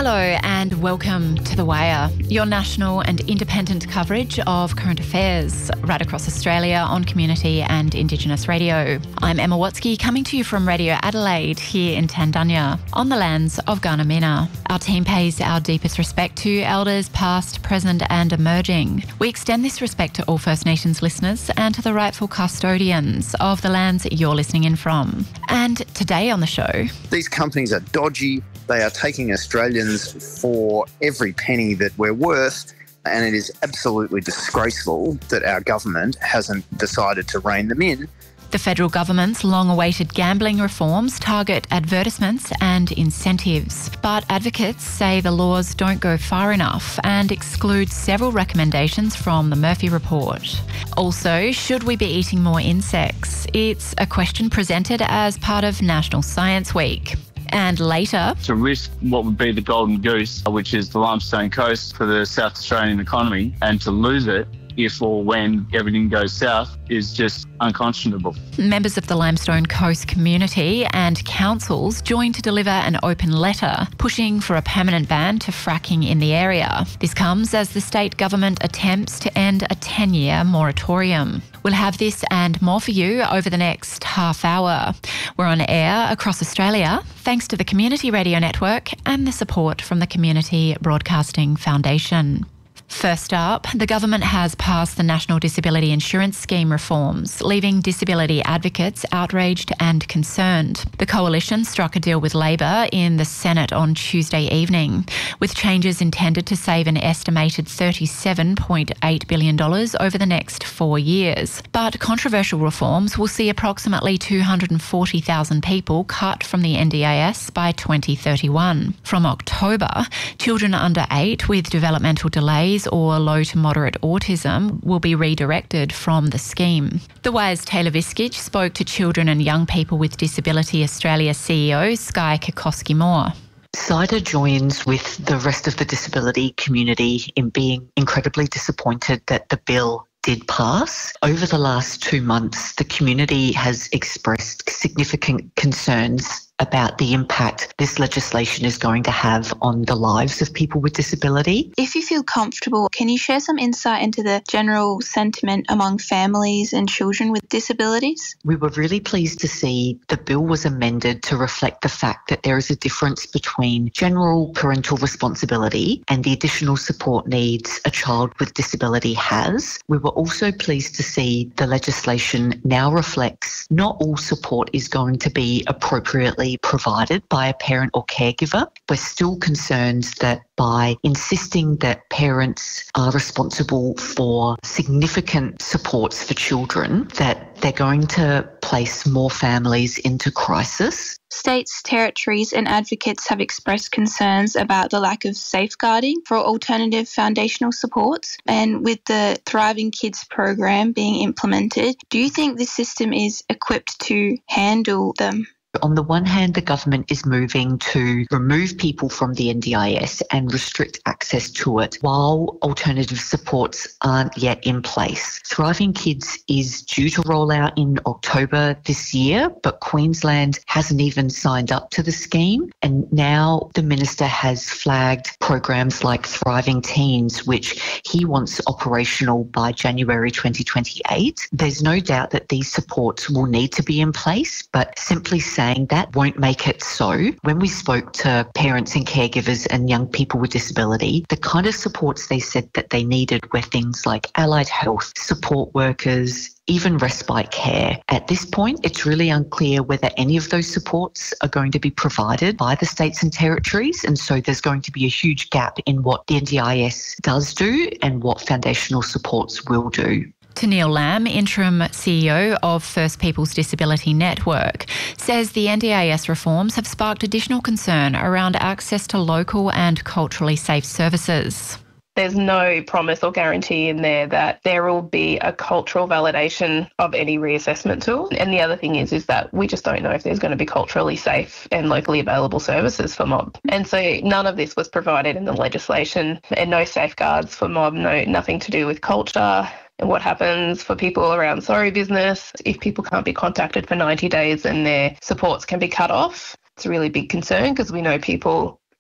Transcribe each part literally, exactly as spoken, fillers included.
Hello and welcome to The Wire, your national and independent coverage of current affairs right across Australia on community and Indigenous radio. I'm Emma Watsky, coming to you from Radio Adelaide here in Tandanya on the lands of Kaurna. Our team pays our deepest respect to elders past, present and emerging. We extend this respect to all First Nations listeners and to the rightful custodians of the lands you're listening in from. And today on the show... These companies are dodgy. They are taking Australians for every penny that we're worth, and it is absolutely disgraceful that our government hasn't decided to rein them in. The federal government's long-awaited gambling reforms target advertisements and incentives, but advocates say the laws don't go far enough and exclude several recommendations from the Murphy Report. Also, should we be eating more insects? It's a question presented as part of National Science Week. And later... To risk what would be the golden goose, which is the limestone coast for the South Australian economy, and to lose it if or when everything goes south is just unconscionable. Members of the Limestone Coast community and councils joined to deliver an open letter pushing for a permanent ban to fracking in the area. This comes as the state government attempts to end a ten-year moratorium. We'll have this and more for you over the next half hour. We're on air across Australia thanks to the Community Radio Network and the support from the Community Broadcasting Foundation. First up, the government has passed the National Disability Insurance Scheme reforms, leaving disability advocates outraged and concerned. The coalition struck a deal with Labor in the Senate on Tuesday evening, with changes intended to save an estimated thirty-seven point eight billion dollars over the next four years. But controversial reforms will see approximately two hundred forty thousand people cut from the N D I S by twenty thirty-one. From October, children under eight with developmental delays or low to moderate autism will be redirected from the scheme. The Wire's Taylor Viskich spoke to Children and Young People with Disability Australia C E O Sky Kokoski-Moore. CIDA joins with the rest of the disability community in being incredibly disappointed that the bill did pass. Over the last two months, the community has expressed significant concerns about the impact this legislation is going to have on the lives of people with disability. If you feel comfortable, can you share some insight into the general sentiment among families and children with disabilities? We were really pleased to see the bill was amended to reflect the fact that there is a difference between general parental responsibility and the additional support needs a child with disability has. We were also pleased to see the legislation now reflects not all support is going to be appropriately provided by a parent or caregiver. We're still concerned that by insisting that parents are responsible for significant supports for children, that they're going to place more families into crisis. States, territories and advocates have expressed concerns about the lack of safeguarding for alternative foundational supports. And with the Thriving Kids program being implemented, do you think this system is equipped to handle them? On the one hand, the government is moving to remove people from the N D I S and restrict access to it while alternative supports aren't yet in place. Thriving Kids is due to roll out in October this year, but Queensland hasn't even signed up to the scheme. And now the minister has flagged programs like Thriving Teens, which he wants operational by January twenty twenty-eight. There's no doubt that these supports will need to be in place, but simply saying saying that won't make it so. When we spoke to parents and caregivers and young people with disability, the kind of supports they said that they needed were things like allied health, support workers, even respite care. At this point, it's really unclear whether any of those supports are going to be provided by the states and territories, and so there's going to be a huge gap in what the N D I S does do and what foundational supports will do. Tennealle Lamb, Interim C E O of First Peoples Disability Network, says the N D I S reforms have sparked additional concern around access to local and culturally safe services. There's no promise or guarantee in there that there will be a cultural validation of any reassessment tool. And the other thing is, is that we just don't know if there's going to be culturally safe and locally available services for mob. And so none of this was provided in the legislation, and no safeguards for mob, no nothing to do with culture. And what happens for people around sorry business if people can't be contacted for ninety days and their supports can be cut off. It's a really big concern because we know people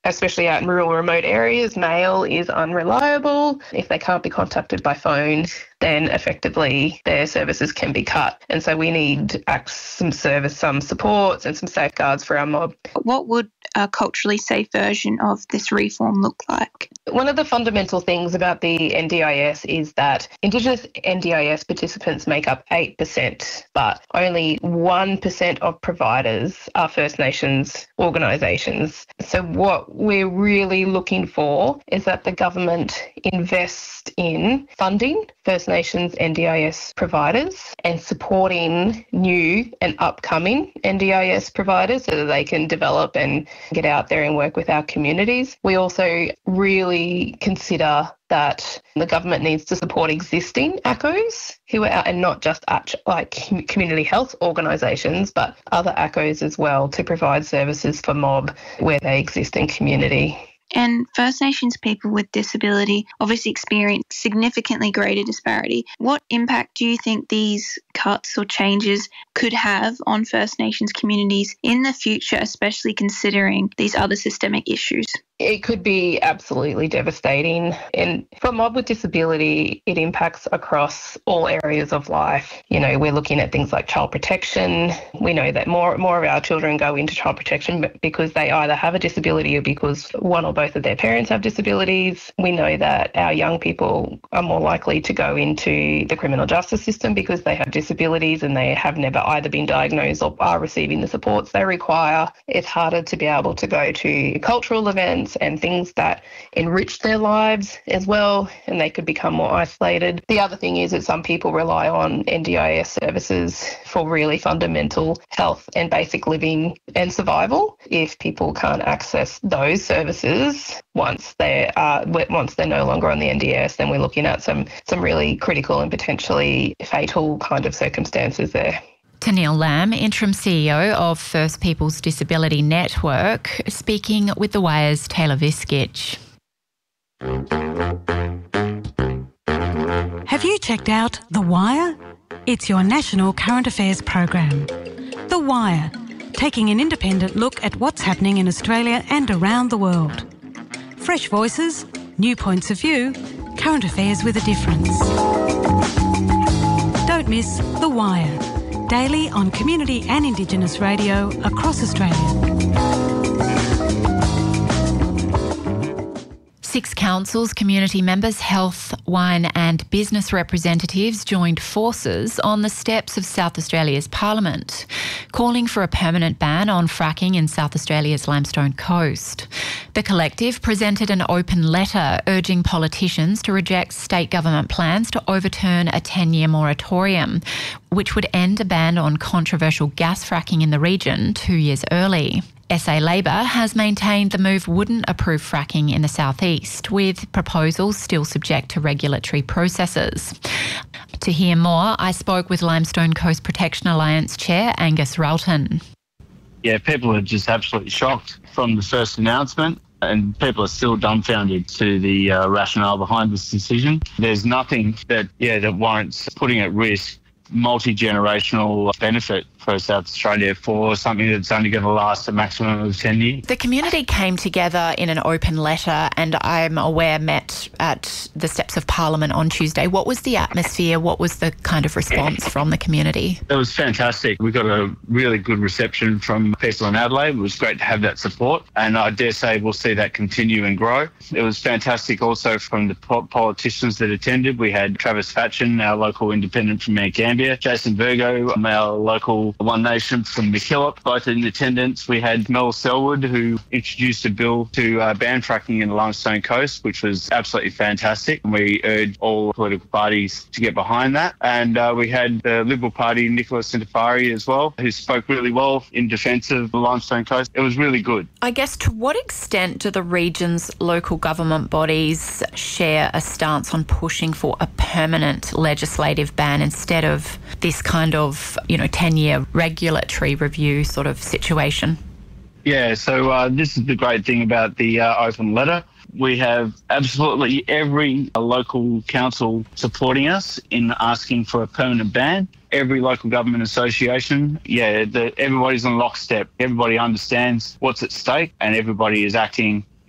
especially out in rural, remote areas, mail is unreliable. If they can't be contacted by phone, then effectively their services can be cut. And so we need some service, some supports and some safeguards for our mob. What would a culturally safe version of this reform look like? One of the fundamental things about the N D I S is that Indigenous N D I S participants make up eight percent, but only one percent of providers are First Nations organisations. So what we're really looking for is that the government invest in funding First Nations N D I S providers and supporting new and upcoming N D I S providers so that they can develop and get out there and work with our communities. We also really consider that the government needs to support existing A C Os who are out, and not just at, like community health organisations, but other A C Os as well, to provide services for mob where they exist in community. And First Nations people with disability obviously experience significantly greater disparity. What impact do you think these cuts or changes could have on First Nations communities in the future, especially considering these other systemic issues? It could be absolutely devastating. And for mob with disability, it impacts across all areas of life. You know, we're looking at things like child protection. We know that more, more of our children go into child protection because they either have a disability or because one or both of their parents have disabilities. We know that our young people are more likely to go into the criminal justice system because they have disabilities and they have never either been diagnosed or are receiving the supports they require. It's harder to be able to go to cultural events and things that enrich their lives as well, and they could become more isolated. The other thing is that some people rely on N D I S services for really fundamental health and basic living and survival. If people can't access those services once they are once they're no longer on the N D I S, then we're looking at some some really critical and potentially fatal kind of circumstances there. Tennealle Lamb, Interim C E O of First Peoples Disability Network, speaking with The Wire's Taylor Viskich. Have you checked out The Wire? It's your national current affairs program. The Wire, taking an independent look at what's happening in Australia and around the world. Fresh voices, new points of view, current affairs with a difference. Don't miss The Wire. Daily on community and Indigenous radio across Australia. Six councils, community members, health, wine and business representatives joined forces on the steps of South Australia's Parliament, calling for a permanent ban on fracking in South Australia's Limestone Coast. The collective presented an open letter urging politicians to reject state government plans to overturn a ten-year moratorium, which would end a ban on controversial gas fracking in the region two years early. S A Labor has maintained the move wouldn't approve fracking in the southeast, with proposals still subject to regulatory processes. To hear more, I spoke with Limestone Coast Protection Alliance Chair Angus Ralton. Yeah, people are just absolutely shocked from the first announcement, and people are still dumbfounded to the uh, rationale behind this decision. There's nothing that, yeah, that warrants putting at risk multi-generational benefit for South Australia for something that's only going to last a maximum of ten years. The community came together in an open letter and I'm aware met at the steps of Parliament on Tuesday. What was the atmosphere? What was the kind of response from the community? It was fantastic. We got a really good reception from people in Adelaide. It was great to have that support, and I dare say we'll see that continue and grow. It was fantastic also from the politicians that attended. We had Travis Fatchin, our local independent from Mount Gambier, Jason Virgo, our local One Nation from McKillop, both in attendance. We had Mel Selwood, who introduced a bill to uh, ban fracking in the Limestone Coast, which was absolutely fantastic. And we urged all political parties to get behind that. And uh, we had the Liberal Party, Nicola Sintafari as well, who spoke really well in defence of the Limestone Coast. It was really good. I guess, to what extent do the region's local government bodies share a stance on pushing for a permanent legislative ban instead of this kind of, you know, ten-year regulatory review sort of situation? Yeah, so uh, this is the great thing about the uh, open letter. We have absolutely every local council supporting us in asking for a permanent ban. Every local government association, yeah, the, everybody's on lockstep. Everybody understands what's at stake and everybody is acting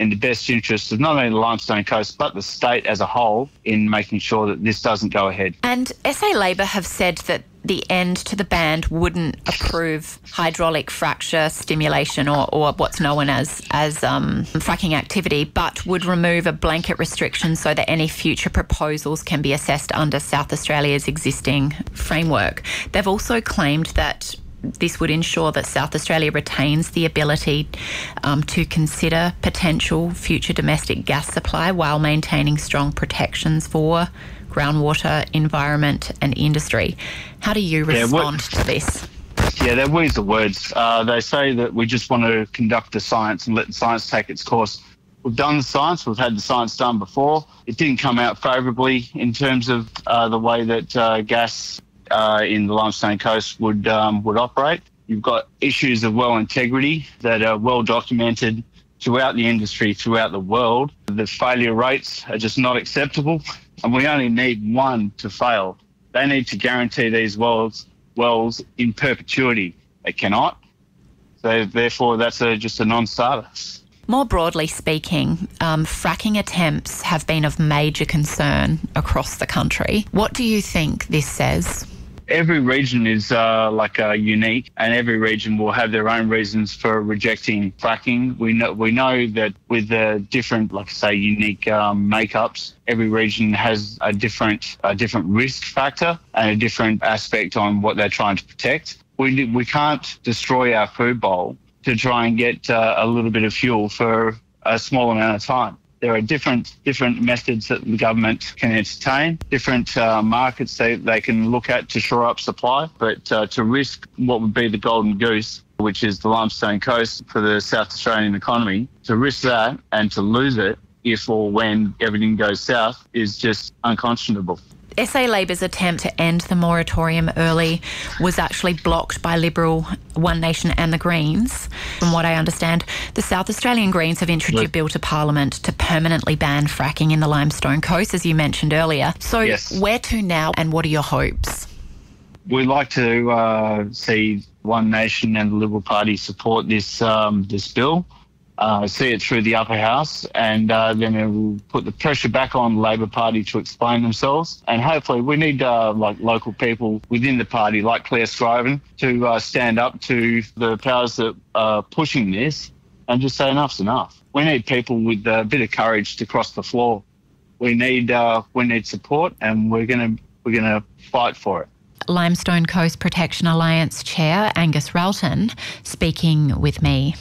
in the best interest of not only the Limestone Coast but the state as a whole in making sure that this doesn't go ahead. And S A Labor have said that the end to the ban wouldn't approve hydraulic fracture stimulation or, or what's known as, as um, fracking activity, but would remove a blanket restriction so that any future proposals can be assessed under South Australia's existing framework. They've also claimed that this would ensure that South Australia retains the ability um, to consider potential future domestic gas supply while maintaining strong protections for groundwater, environment and industry. How do you respond yeah, to this? Yeah, they're weasel words. Uh, they say that we just want to conduct the science and let the science take its course. We've done the science. We've had the science done before. It didn't come out favourably in terms of uh, the way that uh, gas uh, in the Limestone Coast would um, would operate. You've got issues of well integrity that are well documented throughout the industry, throughout the world. The failure rates are just not acceptable, and we only need one to fail. They need to guarantee these wells wells in perpetuity. They cannot. So therefore, that's a, just a non-starter. More broadly speaking, um, fracking attempts have been of major concern across the country. What do you think this says? Every region is uh, like uh, unique, and every region will have their own reasons for rejecting fracking. We know we know that with the different, like I say, unique um, makeups, every region has a different a different risk factor and a different aspect on what they're trying to protect. We we can't destroy our food bowl to try and get uh, a little bit of fuel for a small amount of time. There are different different methods that the government can entertain, different uh, markets they, they can look at to shore up supply, but uh, to risk what would be the golden goose, which is the Limestone Coast for the South Australian economy, to risk that and to lose it if or when everything goes south is just unconscionable. S A Labor's attempt to end the moratorium early was actually blocked by Liberal, One Nation and the Greens. From what I understand, the South Australian Greens have introduced a bill to Parliament to permanently ban fracking in the Limestone Coast, as you mentioned earlier. So yes. Where to now, and what are your hopes? We'd like to uh, see One Nation and the Liberal Party support this um, this bill. Uh, see it through the upper house, and uh, then it will put the pressure back on the Labor Party to explain themselves. And hopefully we need uh, like local people within the party, like Claire Scriven, to uh, stand up to the powers that are pushing this and just say enough's enough. We need people with a bit of courage to cross the floor. We need uh, we need support, and we're gonna we're gonna fight for it. Limestone Coast Protection Alliance Chair Angus Ralton speaking with me.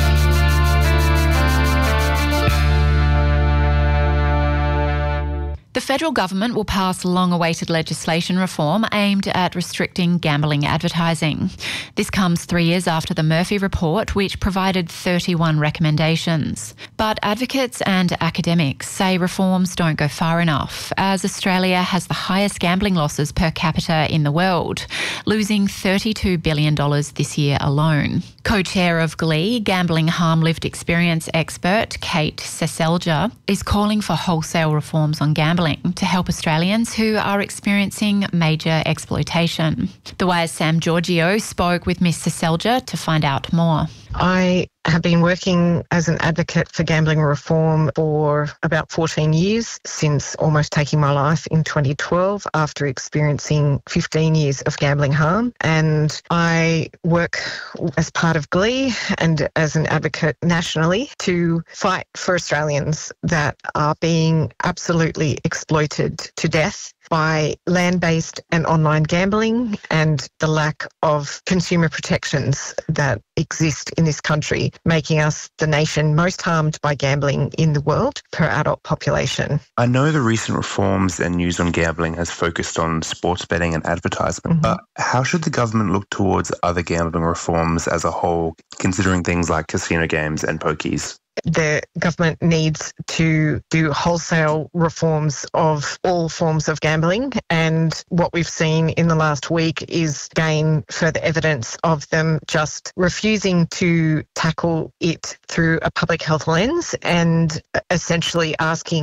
The federal government will pass long-awaited legislation reform aimed at restricting gambling advertising. This comes three years after the Murphy Report, which provided thirty-one recommendations. But advocates and academics say reforms don't go far enough, as Australia has the highest gambling losses per capita in the world, losing thirty-two billion dollars this year alone. Co-chair of Glee, gambling harm lived experience expert Kate Seselja, is calling for wholesale reforms on gambling to help Australians who are experiencing major exploitation. The Wire's Sam Giorgio spoke with Miss Seselja to find out more. I have been working as an advocate for gambling reform for about fourteen years, since almost taking my life in twenty twelve after experiencing fifteen years of gambling harm. And I work as part of Glee and as an advocate nationally to fight for Australians that are being absolutely exploited to death by land-based and online gambling and the lack of consumer protections that exist in this country, making us the nation most harmed by gambling in the world per adult population. I know the recent reforms and news on gambling has focused on sports betting and advertisement, mm-hmm. but how should the government look towards other gambling reforms as a whole, considering things like casino games and pokies? The government needs to do wholesale reforms of all forms of gambling, and what we've seen in the last week is again further evidence of them just refusing to tackle it through a public health lens and essentially asking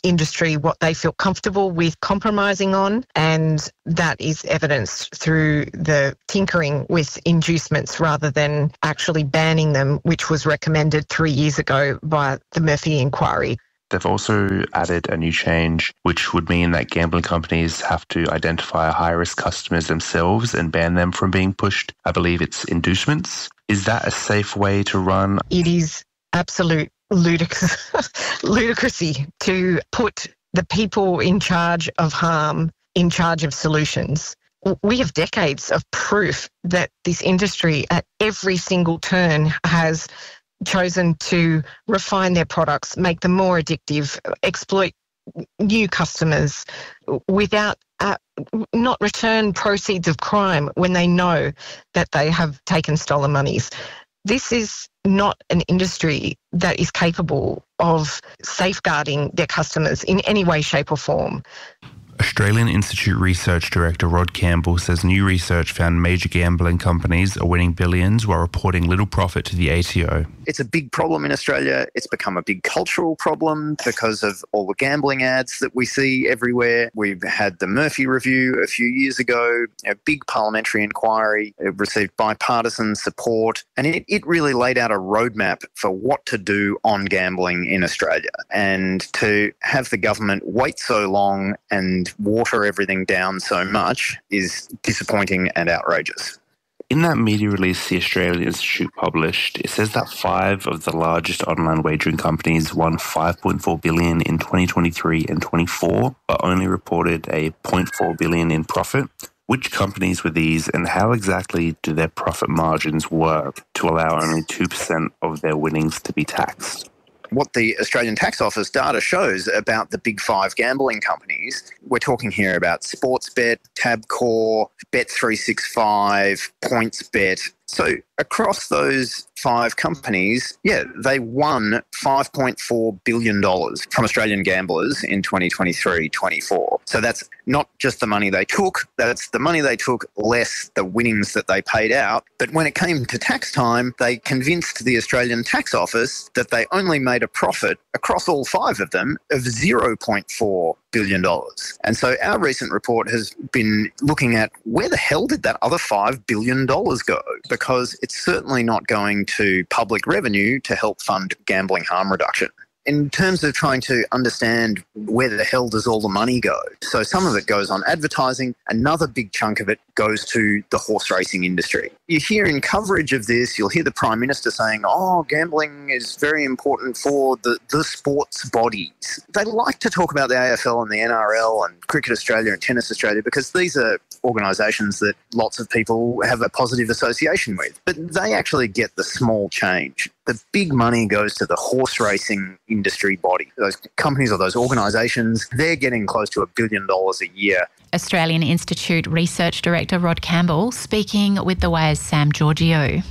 industry what they feel comfortable with compromising on, and that is evidenced through the tinkering with inducements rather than actually banning them, which was recommended three years ago by the Murphy inquiry. They've also added a new change, which would mean that gambling companies have to identify high-risk customers themselves and ban them from being pushed. I believe it's inducements. Is that a safe way to run? It is absolute ludic- ludicrousy to put the people in charge of harm in charge of solutions. We have decades of proof that this industry at every single turn has chosen to refine their products, make them more addictive, exploit new customers without uh, not return proceeds of crime when they know that they have taken stolen monies. This is not an industry that is capable of safeguarding their customers in any way, shape or form. Australian Institute Research Director Rod Campbell says new research found major gambling companies are winning billions while reporting little profit to the A T O. It's a big problem in Australia. It's become a big cultural problem because of all the gambling ads that we see everywhere. We've had the Murphy Review a few years ago, a big parliamentary inquiry. It received bipartisan support, and it, it really laid out a roadmap for what to do on gambling in Australia. And to have the government wait so long and water everything down so much is disappointing and outrageous. In that media release the Australian Institute published, it says that five of the largest online wagering companies won five point four billion dollars in twenty twenty-three and twenty-four, but only reported a zero point four billion dollars in profit. Which companies were these, and how exactly do their profit margins work to allow only two percent of their winnings to be taxed? What the Australian Tax Office data shows about the big five gambling companies, we're talking here about Sportsbet, Tabcorp, Bet three sixty-five, PointsBet. So across those five companies, yeah, they won five point four billion dollars from Australian gamblers in twenty twenty-three twenty-four. So that's not just the money they took, that's the money they took less the winnings that they paid out. But when it came to tax time, they convinced the Australian Tax Office that they only made a profit across all five of them of zero point four billion dollars. And so our recent report has been looking at where the hell did that other five billion dollars go? Because it's certainly not going to public revenue to help fund gambling harm reduction. In terms of trying to understand where the hell does all the money go, so some of it goes on advertising, another big chunk of it goes to the horse racing industry. You hear in coverage of this, you'll hear the Prime Minister saying, oh, gambling is very important for the, the sports bodies. They like to talk about the A F L and the N R L and Cricket Australia and Tennis Australia because these are organisations that lots of people have a positive association with. But they actually get the small change. The big money goes to the horse racing industry body. Those companies or those organisations, they're getting close to a billion dollars a year. Australian Institute Research Director Rod Campbell speaking with The Wire's Sam Giorgio.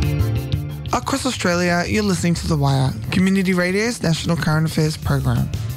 Across Australia, you're listening to The Wire, Community Radio's national current affairs program.